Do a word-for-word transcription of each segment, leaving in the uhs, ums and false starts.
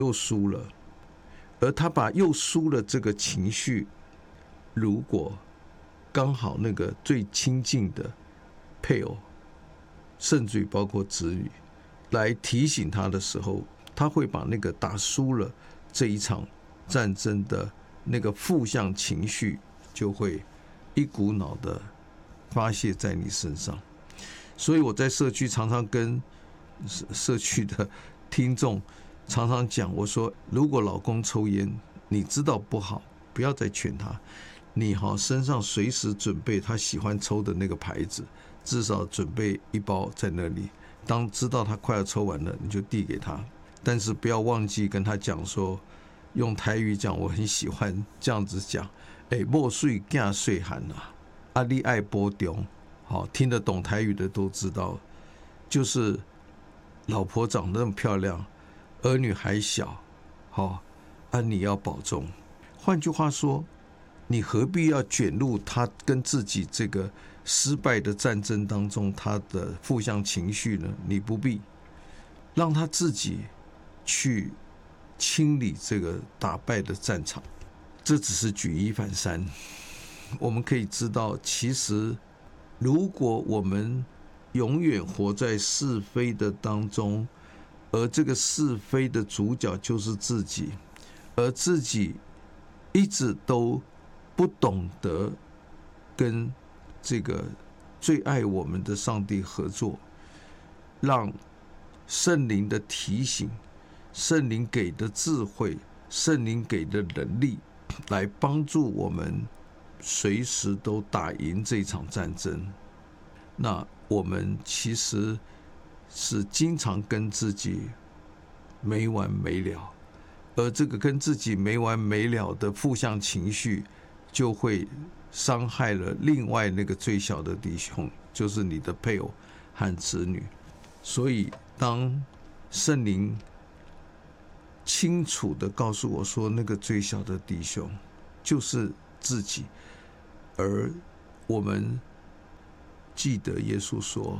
又输了，而他把又输了这个情绪，如果刚好那个最亲近的配偶，甚至于包括子女，来提醒他的时候，他会把那个打输了这一场战争的那个负向情绪，就会一股脑的发泄在你身上。所以我在社区常常跟社区的听众常常讲，我说如果老公抽烟，你知道不好，不要再劝他，你好身上随时准备他喜欢抽的那个牌子，至少准备一包在那里，当知道他快要抽完了，你就递给他，但是不要忘记跟他讲说，用台语讲，我很喜欢这样子讲，哎，莫睡囝睡寒啊，啊你爱波中，好听得懂台语的都知道，就是老婆长得那么漂亮，儿女还小，好啊你要保重。换句话说，你何必要卷入他跟自己这个失败的战争当中他的负向情绪呢？你不必，让他自己去清理这个打败的战场。这只是举一反三，我们可以知道，其实如果我们永远活在是非的当中，而这个是非的主角就是自己，而自己一直都不懂得跟这个最爱我们的上帝合作，让圣灵的提醒、圣灵给的智慧、圣灵给的能力来帮助我们随时都打赢这场战争。那我们其实是经常跟自己没完没了，而这个跟自己没完没了的负向情绪，就会伤害了另外那个最小的弟兄，就是你的配偶和子女。所以当圣灵清楚地告诉我说，那个最小的弟兄就是自己，而我们记得耶稣说，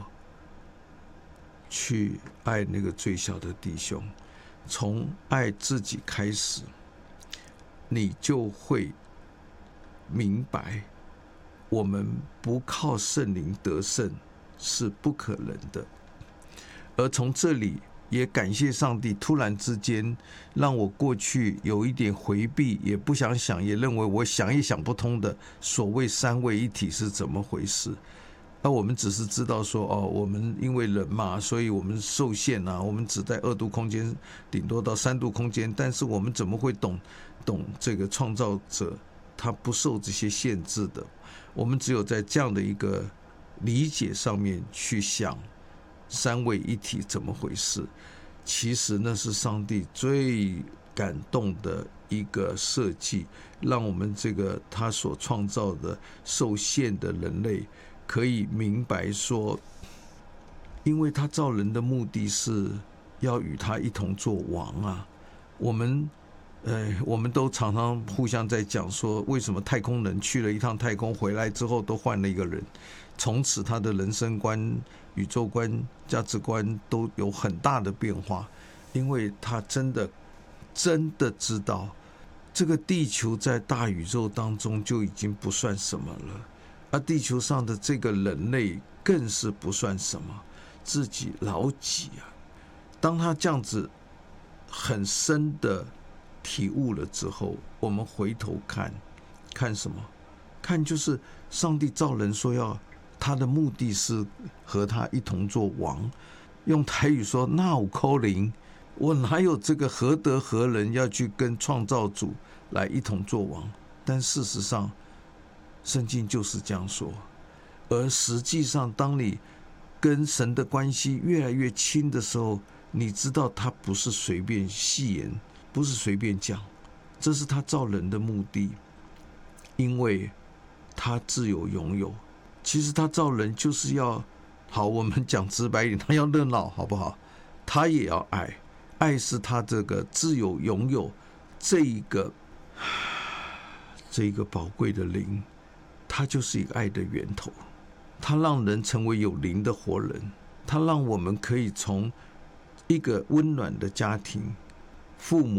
去爱那个最小的弟兄，从爱自己开始，你就会明白，我们不靠圣灵得胜是不可能的。而从这里也感谢上帝，突然之间让我过去有一点回避，也不想想，也认为我想也想不通的所谓三位一体是怎么回事。那我们只是知道说，哦，我们因为人嘛，所以我们受限啊，我们只在二度空间，顶多到三度空间，但是我们怎么会懂懂这个创造者他不受这些限制的？我们只有在这样的一个理解上面去想三位一体怎么回事。其实那是上帝最感动的一个设计，让我们这个他所创造的受限的人类可以明白说，因为他造人的目的是要与他一同做王啊。我们呃，我们都常常互相在讲说，为什么太空人去了一趟太空回来之后都换了一个人，从此他的人生观、宇宙观、价值观都有很大的变化，因为他真的真的知道，这个地球在大宇宙当中就已经不算什么了，而地球上的这个人类更是不算什么，自己老几啊！当他这样子很深的体悟了之后，我们回头看，看什么？看就是上帝造人说要他的目的是和他一同做王。用台语说，那有可能，我哪有这个何德何能要去跟创造主来一同做王？但事实上，圣经就是这样说。而实际上，当你跟神的关系越来越亲的时候，你知道他不是随便戏言，不是随便讲，这是他造人的目的，因为他自有拥有。其实他造人就是要，好，我们讲直白一点，他要热闹，好不好？他也要爱，爱是他这个自有拥有这一个这一个宝贵的灵，它就是一个爱的源头。它让人成为有灵的活人，它让我们可以从一个温暖的家庭，父母